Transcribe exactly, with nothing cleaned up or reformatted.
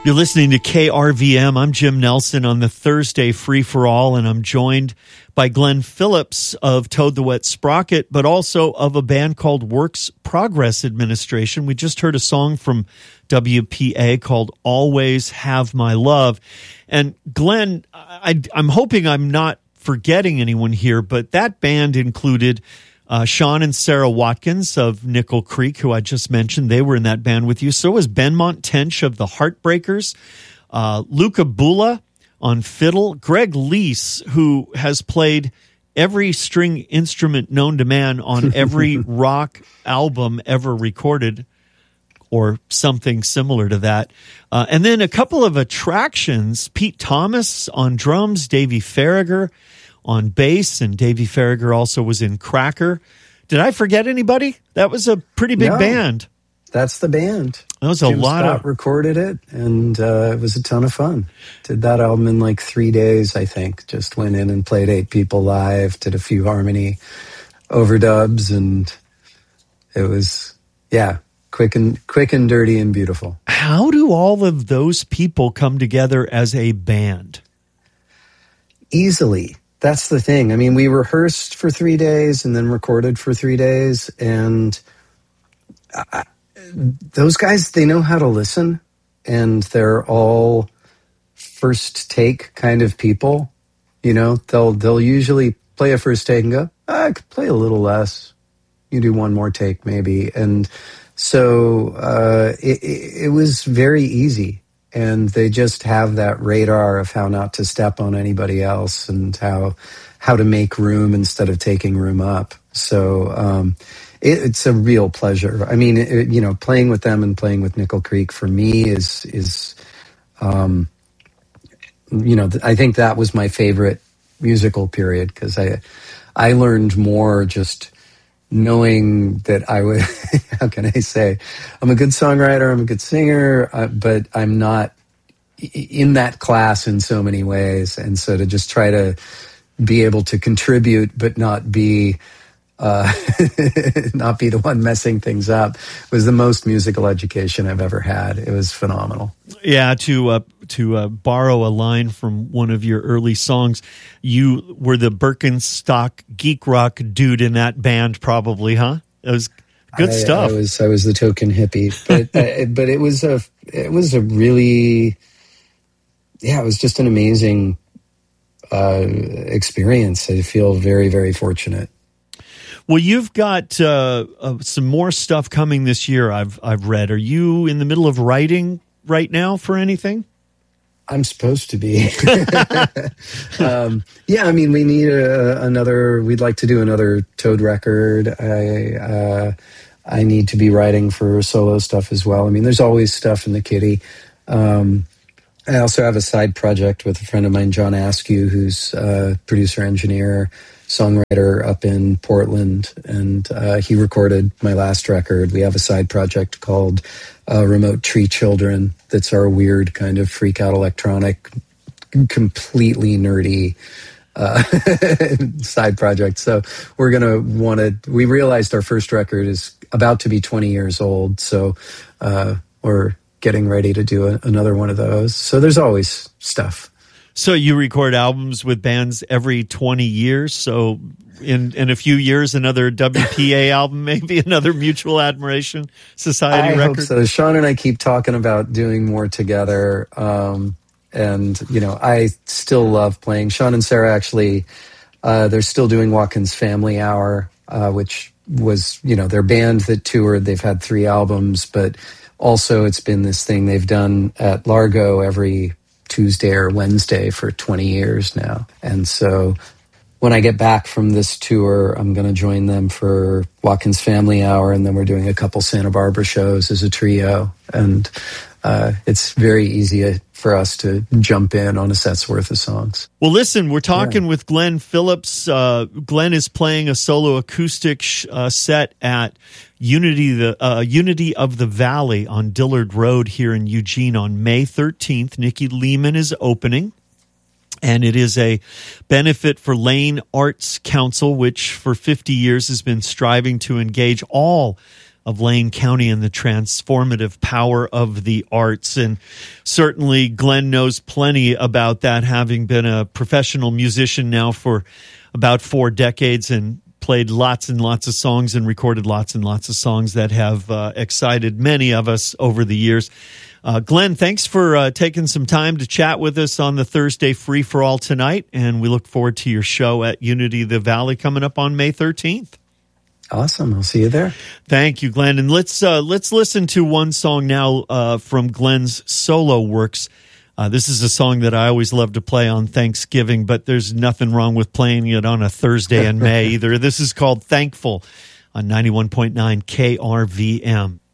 You're listening to K R V M. I'm Jim Nelson on the Thursday Free for All, and I'm joined by Glenn Phillips of Toad the Wet Sprocket, but also of a band called Works Progress Administration. We just heard a song from W P A called Always Have My Love. And Glenn, I, I'm hoping I'm not forgetting anyone here, but that band included Uh, Sean and Sarah Watkins of Nickel Creek, who I just mentioned. They were in that band with you. So was Benmont Tench of the Heartbreakers, uh, Luca Bula on fiddle, Greg Lease, who has played every string instrument known to man on every rock album ever recorded, or something similar to that. Uh, and then a couple of attractions, Pete Thomas on drums, Davey Farragher on bass, and Davey Farragher also was in Cracker. Did I forget anybody? That was a pretty big no, band. That's the band. That was a Jim lot Scott of recorded it, and uh, it was a ton of fun. Did that album in like three days, I think. Just went in and played eight people live, did a few harmony overdubs, and it was yeah, quick and quick and dirty and beautiful. How do all of those people come together as a band? Easily. That's the thing. I mean, we rehearsed for three days and then recorded for three days. And I, those guys, they know how to listen. And they're all first take kind of people. You know, they'll they'll usually play a first take and go, I could play a little less. You do one more take maybe. And so uh, it, it was very easy. And they just have that radar of how not to step on anybody else and how how to make room instead of taking room up. So um, it, it's a real pleasure. I mean, it, you know, playing with them and playing with Nickel Creek for me is is, um, you know, I think that was my favorite musical period because I I learned more just knowing that I would, how can I say, I'm a good songwriter, I'm a good singer, uh, but I'm not in that class in so many ways. And so to just try to be able to contribute, but not be, uh, not be the one messing things up was the most musical education I've ever had. It was phenomenal. Yeah, to uh, to uh, borrow a line from one of your early songs, you were the Birkenstock geek rock dude in that band, probably, huh? It was good I, stuff. I was I was the token hippie, but uh, but it was a it was a really yeah, it was just an amazing uh, experience. I feel very very fortunate. Well, you've got uh, uh, some more stuff coming this year. I've I've read. Are you in the middle of writing right now for anything? I'm supposed to be. um, yeah, I mean, we need a, another. We'd like to do another Toad record. I uh, I need to be writing for solo stuff as well. I mean, there's always stuff in the kitty. Um, I also have a side project with a friend of mine, John Askew, who's a producer, engineer, songwriter up in Portland, and uh, he recorded my last record. We have a side project called uh, Remote Tree Children that's our weird kind of freak out electronic, completely nerdy uh, side project. So we're going to want to, we realized our first record is about to be twenty years old, so uh, we're getting ready to do a, another one of those. So there's always stuff. So you record albums with bands every twenty years. So in in a few years, another W P A album, maybe another Mutual Admiration Society I record. Hope so. Sean and I keep talking about doing more together. Um, and, you know, I still love playing. Sean and Sarah actually, uh, they're still doing Watkins Family Hour, uh, which was, you know, their band that toured. They've had three albums, but also it's been this thing they've done at Largo every Tuesday or Wednesday for twenty years now. And so when I get back from this tour, I'm going to join them for Watkins Family Hour, and then we're doing a couple Santa Barbara shows as a trio. And uh, it's very easy for us to jump in on a set's worth of songs. Well, listen, we're talking yeah. with Glenn Phillips. Uh, Glenn is playing a solo acoustic sh- uh, set at Unity the uh, Unity of the Valley on Dillard Road here in Eugene on May thirteenth. Nikki Lehman is opening, and it is a benefit for Lane Arts Council, which for fifty years has been striving to engage all of Lane County and the transformative power of the arts. And certainly Glenn knows plenty about that, having been a professional musician now for about four decades and played lots and lots of songs and recorded lots and lots of songs that have uh, excited many of us over the years. Uh, Glenn, thanks for uh, taking some time to chat with us on the Thursday Free for All tonight, and we look forward to your show at Unity of the Valley coming up on May thirteenth. Awesome. I'll see you there. Thank you, Glenn. And let's uh, let's listen to one song now uh, from Glenn's solo works. Uh, this is a song that I always love to play on Thanksgiving, but there's nothing wrong with playing it on a Thursday in May either. This is called Thankful on ninety-one point nine K R V M.